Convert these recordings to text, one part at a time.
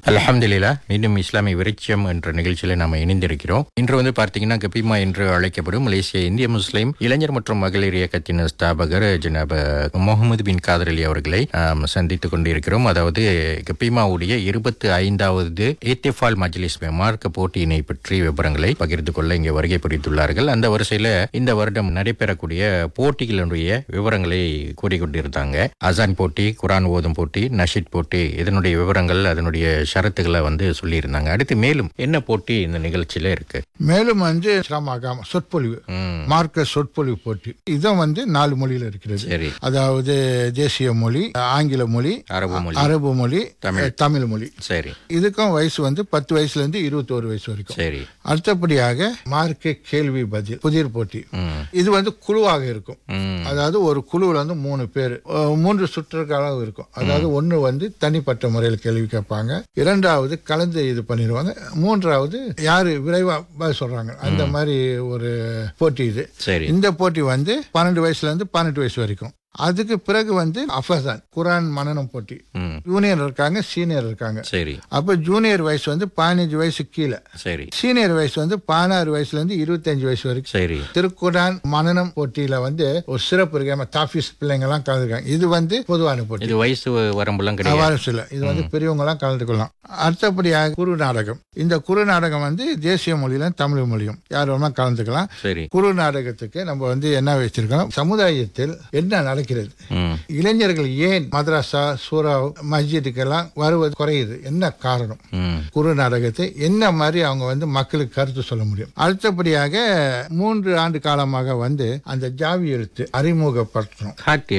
அல்ஹம்துலில்லாஹ். மீண்டும் இஸ்லாமிய விருட்சம் என்ற நிகழ்ச்சியில நாம இணைந்திருக்கிறோம். இன்று பார்த்தீங்கன்னா கபிமா என்று அழைக்கப்படும் மலேசிய இந்திய முஸ்லிம் இளைஞர் மற்றும் மகளிர் இயக்கத்தின் ஸ்தாபகர் ஜனாப் முகமது பின் காதர் அலி அவர்களை சந்தித்துக் கொண்டிருக்கிறோம். அதாவது கபிமாவுடைய 25வது ஏத்திஃபால் மஜ்லிஸ் மார்க்க போட்டியினை பற்றி விவரங்களை பகிர்ந்து கொள்ள இங்கே வருகை புரிந்துள்ளார்கள். அந்த வரிசையில இந்த வருடம் நடைபெறக்கூடிய போட்டிகளுடைய விவரங்களை கூறிக்கொண்டிருந்தாங்க. அசான் போட்டி, குரான் ஓதும் போட்டி, நஷீத் போட்டி, இதனுடைய விவரங்கள், அதனுடைய ஷரத்துகளை சொல்லியிருந்தாங்க. அடுத்து மேலும் என்ன போட்டி இந்த நிகழ்ச்சியில இருக்கு? மேலும் சொற்பொழிவு, மார்க்க சொற்பொழிவு போட்டி. இதுவும் 4 மொழியில இருக்கிறது. சரி. அதாவது தேசிய மொழி, ஆங்கில மொழி, அரபு மொழி, தமிழ் மொழி. சரி. இதுக்கும் வயசு 10 வயசுல இருந்து 21 வயசு வரைக்கும். சரி. அடுத்தபடியாக மார்க்க கேள்வி பதில் புதிர் போட்டி. இது குழுவாக இருக்கும். அதாவது ஒரு குழுவில் 3 பேர் 3 சுற்றுகளாக இருக்கும். அதாவது ஒண்ணு தனிப்பட்ட முறையில் கேள்வி கேட்பாங்க, இரண்டாவது கலந்து இது பண்ணிடுவாங்க, மூன்றாவது யாரு விரைவா சொல்றாங்க, அந்த மாதிரி ஒரு போட்டி இது. இந்த போட்டி 12 வயசுல இருந்து 18 வயசு வரைக்கும். அதுக்கு பிறகு அஃபசான் குரான் மனனம் போட்டி. ஜூனியர் இருக்காங்க, சீனியர் இருக்காங்க. சரி. அப்ப ஜூனியர் வயசு 15 வயசு கீழே. சரி. சீனியர் வயசு 16 வயசுல இருந்து 25 வயசு வரைக்கும். சரி. திருக்குரான் மனனம் போட்டியில ஒரு சிறப்பு இருக்கு. தாஃபீஸ் பிள்ளைங்க எல்லாம் கலந்துருக்காங்க. இது பொதுவான போட்டி. இது வயசு வரம்பெல்லாம் கிடையாது. இது பெரியவங்க எல்லாம் கலந்து கொள்ளலாம். அடுத்தபடியாக குறு நாடகம். இந்த குறு நாடகம் தேசிய மொழியில தமிழ் மொழியும் யார் வேணா கலந்துக்கலாம். சரி. குறு நாடகத்துக்கு நம்ம என்ன வச்சிருக்கோம், சமுதாயத்தில் என்ன நடக்கிறது, இளைஞர்கள் ஏன் மதரசா, சூரா, மஸ்ஜிதுக்கெல்லாம் வருவது குறையுது, என்ன காரணம், குறு நாடகத்தை என்ன மாதிரி அவங்க மக்களுக்கு கருத்து சொல்ல முடியும். அடுத்தபடியாக 3 ஆண்டு காலமாக அந்த ஜாவி எழுத்து அறிமுகப்படுத்தணும்.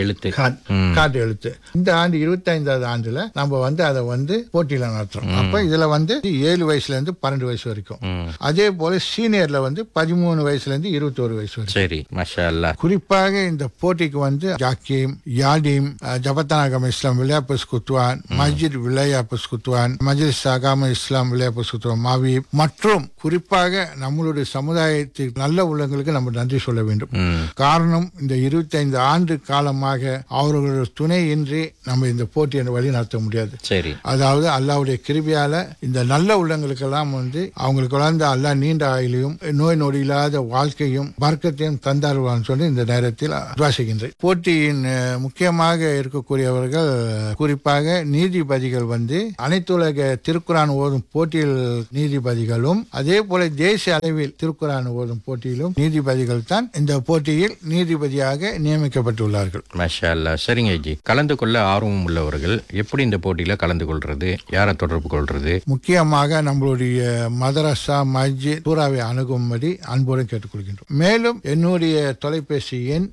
காட்டு எழுத்து. இந்த ஆண்டு 25வது ஆண்டுல நம்ம அதை போட்டியில நடத்துறோம். அப்ப இதுல 7 வயசுல இருந்து 12 வயசு வரைக்கும். அதே போல சீனியர்ல 13 வயசுல இருந்து 21 வயசு வரைக்கும். சரி. மாஷா அல்லாஹ். குறிப்பாக இந்த போட்டிக்கு ஜாக்கிம், யாடிம், ஜபத்தான் அகாம இஸ்லாம் விளையா பஸ்குத்துவான், மஸ்ஜித் விளையா பஸ்குத்துவான், மஜ்லிஸ் அகாம இஸ்லாம் விளையா பஸ்குத்துவான், மாவி மற்றும் குறிப்பாக நம்மளுடைய சமுதாயத்துக்கு நல்ல உள்ளங்களுக்கு நம்ம நன்றி சொல்ல வேண்டும். காரணம், இந்த 25 ஆண்டு காலமாக அவர்களுடைய துணையின்றி நம்ம இந்த போட்டியை வழி நடத்த முடியாது. சரி. அதாவது அல்லாஹ்வுடைய கிருபையால இந்த நல்ல உள்ளங்களுக்கெல்லாம் அவங்களுக்கு அல்லாஹ் நீண்ட ஆயுளையும் நோய் நொடி இல்லாத வாழ்க்கையும் வர்க்கத்தையும் தந்தாருவான்னு சொல்லி இந்த நேரத்தில் துவாசிக்கின்றேன். போட்டியின் முக்கியமாக இருக்கக்கூடியவர்கள் குறிப்பாக நீதிபதிகள் அனைத்துலக திருக்குரான் ஓதும் போட்டியில் நீதிபதிகளும், அதே போல தேசிய அளவில் திருக்குரான் ஓதும் போட்டியிலும் நீதிபதிகள் தான் இந்த போட்டியில் நீதிபதியாக நியமிக்கப்பட்டுள்ளார்கள். மாஷா அல்லாஹ். சரிங்க ஜி. கலந்து கொள்ள ஆர்வம் உள்ளவர்கள் எப்படி இந்த போட்டியில கலந்து கொள்றது, யாரை தொடர்பு கொள்றது? முக்கியமாக நம்மளுடைய மதரசா, மஸ்ஜித், சூறாவை அணுகும்படி அன்புடன் கேட்டுக்கொள்கின்றோம். மேலும் என்னுடைய தொலைபேசி எண்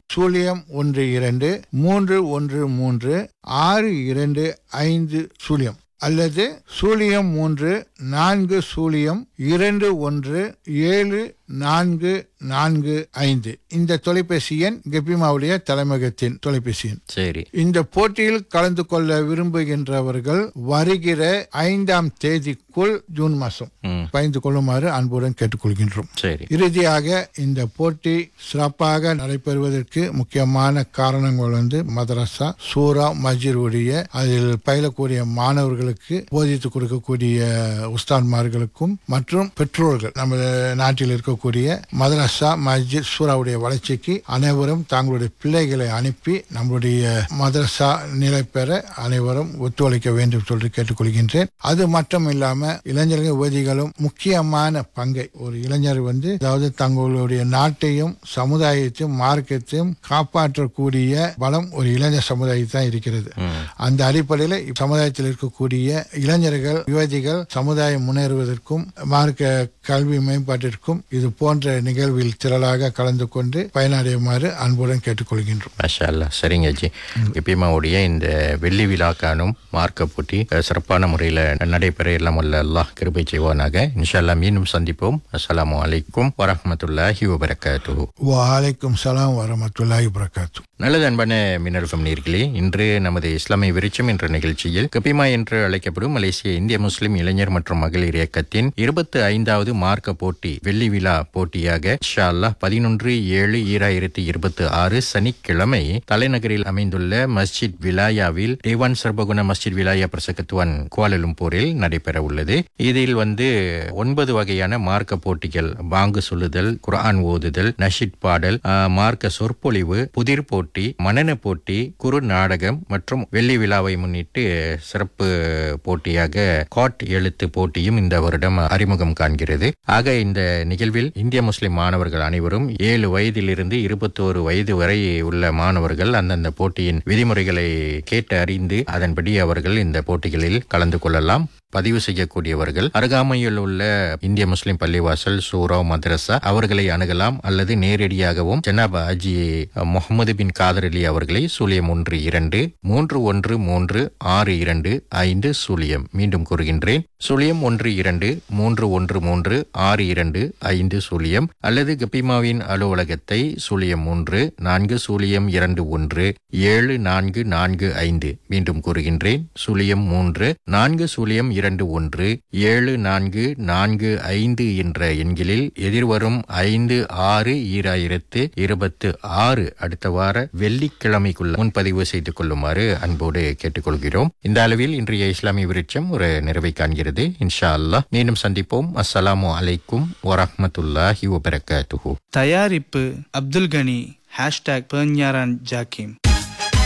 013136250 அல்லது 034217445. இந்த தொலைபேசி எண் கபிமாவுடைய தலைமையகத்தின் தொலைபேசி எண். சரி. இந்த போட்டியில் கலந்து கொள்ள விரும்புகின்றவர்கள் வருகிற 5ஆம் தேதிக்குள் ஜூன் மாதம் பயந்து கொள்ளுமாறு அன்புடன் கேட்டுக்கொள்கின்றோம். சரி. இறுதியாக இந்த போட்டி சிறப்பாக நடைபெறுவதற்கு முக்கியமான காரணங்கள் மதரசா, சூரா, மஸ்ஜிதுடைய அதில் பயிலக்கூடிய மாணவர்களுக்கு போதித்து கொடுக்கக்கூடிய உஸ்தாத்மார்களுக்கும் மற்றும் பெற்றோர்கள், நம்ம நாட்டில் இருக்கக்கூடிய மதரசா, மஸ்ஜித், சூறாவுடைய வளர்ச்சிக்கு அனைவரும் தங்களுடைய பிள்ளைகளை அனுப்பி நம்முடைய மதரசா நிலை பெற அனைவரும் ஒத்துழைக்க வேண்டும் சொல்லி கேட்டுக்கொள்கின்றேன். அது மட்டும் இல்லாம இளைஞர்கள் யுவதிகளும் முக்கியமான பங்கை, ஒரு இளைஞர் அதாவது தங்களுடைய நாட்டையும் சமுதாயத்தையும் மார்க்கத்தையும் காப்பாற்றக்கூடிய பலம் ஒரு இளைஞர் சமுதாயத்தில் தான் இருக்கிறது. அந்த அடிப்படையில் சமுதாயத்தில் இருக்கக்கூடிய இளைஞர்கள், யுவதிகள் சமுதாயம் முன்னேறுவதற்கும் மார்க்க கல்வி மேம்பாட்டிற்கும் இது போன்ற நிகழ்வில் திரளாக கலந்து கொண்டு பயனடையுமாறு அன்புடன் கேட்டுக்கொள்கின்றோம். மாஷா அல்லாஹ். சரிங்க ஜி. கபிமாவுடைய இந்த வெள்ளி விழா காணும் மார்க்க போட்டி சிறப்பான முறையில் நடைபெற எல்லாம் வல்ல அல்லாஹ் கிருபை செய்வானாக. இன்ஷா அல்லாஹ் மீண்டும் சந்திப்போம். அஸ்ஸலாமு அலைக்கும் வரஹ்மத்துல்லாஹி வபரகாத்துஹு. வலைக்கும் சலாம் வரஹ்மத்துல்லாஹி வபரகாத்துஹு. நல்லது அன்பான மின்னல் FM நேயர்களே, இன்று நமது இஸ்லாமிய விருட்சம் என்ற நிகழ்ச்சியில் கபிமா என்று அழைக்கப்படும் மலேசிய இந்திய முஸ்லிம் இளைஞர் மற்றும் மகளிர் இயக்கத்தின் 25வது மார்க்க போட்டி வெள்ளி விழா போட்டியாக இன்ஷா அல்லாஹ் 11/7/2026 சனிக்கிழமை தலைநகரில் அமைந்துள்ள மஸ்ஜித் விலாயாவில் தேவான் சர்பகுண மஸ்ஜித் விலாயா பிரசகத்துவன் குவாலலும்பூரில் நடைபெற உள்ளது. இதில் 9 வகையான மார்க்க போட்டிகள், பாங்கு சொல்லுதல், குர்ஆன் ஓதுதல், நஷித் பாடல், மார்க்க சொற்பொழிவு, புதிர் போட்டி, மனன போட்டி, குறு நாடகம் மற்றும் வெள்ளி விழாவை முன்னிட்டு சிறப்பு போட்டியாக காட் எழுத்து போட்டியும் இந்த வருடம் அறிமுகம் காண்கிறது. ஆக இந்த நிகழ்வில் இந்திய முஸ்லிம் மாணவர்கள் அனைவரும் 7 வயதிலிருந்து 21 வயது வரை உள்ள மாணவர்கள் அந்தந்த போட்டியின் விதிமுறைகளை கேட்டு அறிந்து அதன்படி அவர்கள் இந்த போட்டிகளில் கலந்து கொள்ளலாம். பதிவு செய்யக்கூடியவர்கள் அருகாமையில் உள்ள இந்திய முஸ்லிம் பள்ளிவாசல், சூரா, மதரசா அவர்களை அணுகலாம். அல்லது நேரடியாகவும் ஜனாப் ஹாஜி முகமது பின் காதர் அலி அவர்களை 012-313-6250. மீண்டும் கூறுகின்றேன், 012-313-6250 அல்லது கபிமாவின் அலுவலகத்தை 03-402174445. மீண்டும் கூறுகின்றேன், 03-402174445 என்ற எண்களில் எதிர்வரும் 5/6/2026 அடுத்த வார வெள்ளிக்கிழமைக்குள்ள முன்பதிவு செய்து கொள்ளுமாறு அன்போடு கேட்டுக்கொள்கிறோம். இந்த அளவில் இன்றைய இஸ்லாமிய விருட்சம் ஒரு நிறைவை காண்கிறது. இன்ஷா அல்லாஹ் மீண்டும் சந்திப்போம். அஸ்ஸலாமு அலைக்கும் வரஹ்மத்துல்லாஹி வபரகாத்துஹு. தயாரிப்பு அப்துல் கனி, #பெர்ஞாரான் ஜாக்கிம்.